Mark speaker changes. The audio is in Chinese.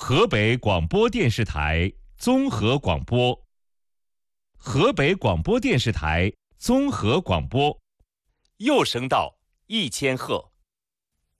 Speaker 1: 河北广播电视台综合广播，河北广播电视台综合广播，
Speaker 2: 又升到1000赫。